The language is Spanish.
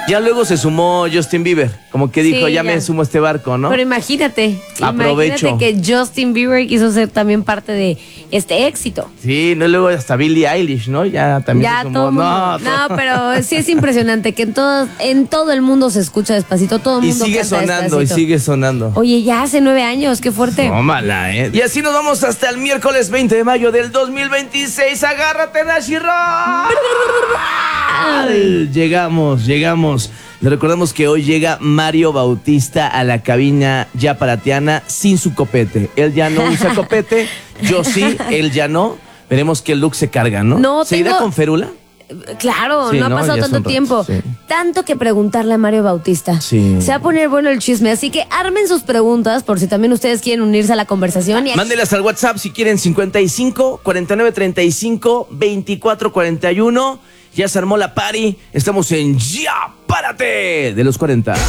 Ya luego se sumó Justin Bieber, como que dijo, Sí, ya ya me sumo a este barco, ¿no? Pero imagínate Aprovecho. que Justin Bieber quiso ser también parte de este éxito. Sí, no, luego hasta Billie Eilish, ¿no? Ya también Ya se todo sumó. el mundo. No, pero sí es impresionante que en todo el mundo se escucha Despacito, todo el Y mundo sigue canta sonando, Despacito. y sigue sonando. Oye, ya hace 9 años, qué fuerte. Tómala, ¿eh? Y así nos vamos hasta el miércoles 20 de mayo del 2026. ¡Agárrate, Nashi Rock! Llegamos. Le recordamos que hoy llega Mario Bautista a la cabina ya paratiana sin su copete. Él ya no usa copete, yo sí, él ya no. Veremos qué look se carga, ¿no? No, ¿Se irá con férula? Claro, Sí, no ha ¿no? pasado Ya es tanto un rato, tiempo. sí. Tanto que preguntarle a Mario Bautista. Sí. Se va a poner bueno el chisme, así que armen sus preguntas por si también ustedes quieren unirse a la conversación. Mándelas al WhatsApp si quieren, 55 49 35 24 41. Ya se armó la party. Estamos en Ya Párate de los 40.